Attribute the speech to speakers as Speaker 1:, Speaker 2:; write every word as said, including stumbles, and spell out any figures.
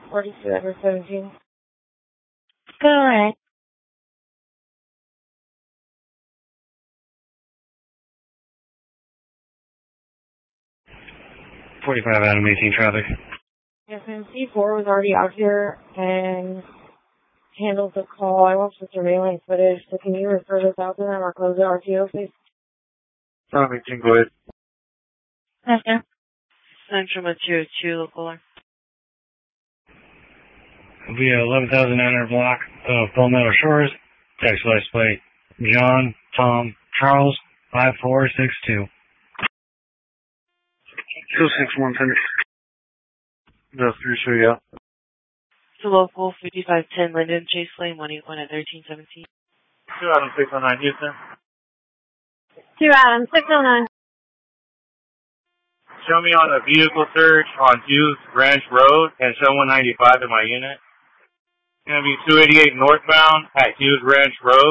Speaker 1: forty-two, Edward seventeen.
Speaker 2: Go ahead.
Speaker 3: forty-five Adam eighteen traffic.
Speaker 1: Yes, ma'am. C four was already out here and handled the call. I watched the surveillance footage, so can you refer this out to them or close the R T O, please?
Speaker 3: Adam eighteen, go ahead.
Speaker 2: Yes, sir.
Speaker 4: Central Material two, local.
Speaker 3: Via eleven thousand nine hundred block of Palmetto Shores. Text license plate John, Tom, Charles, five four six two. two six one ten. The three two, yeah.
Speaker 4: To local fifty-five ten Linden Chase Lane, one eight one at thirteen seventeen.
Speaker 3: two Adam six oh nine, Houston.
Speaker 2: Two Adam, six oh nine.
Speaker 3: Show me on a vehicle search on Hughes Ranch Road and show one ninety-five in my unit. It's going to be two eighty-eight northbound at Hughes Ranch Road.